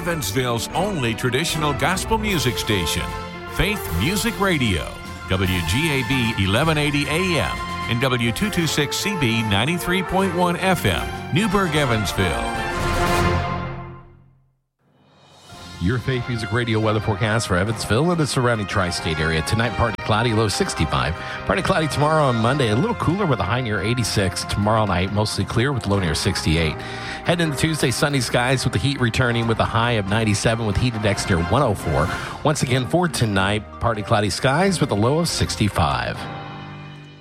Evansville's only traditional gospel music station, Faith Music Radio, WGAB 1180 AM and W226CB 93.1 FM, Newburgh, Evansville. Your Faith Music Radio weather forecast for Evansville and the surrounding tri-state area. Tonight, partly cloudy, low 65. Partly cloudy tomorrow on Monday, a little cooler with a high near 86. Tomorrow night, mostly clear with low near 68. Heading into Tuesday, sunny skies with the heat returning with a high of 97 with heat index near 104. Once again, for tonight, partly cloudy skies with a low of 65.